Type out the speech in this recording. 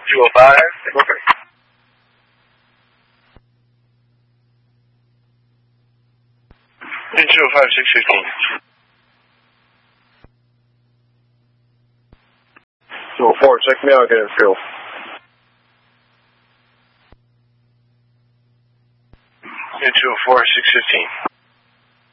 205. Perfect. In 205, 615. 204, check me out, get in field. In 204, 615.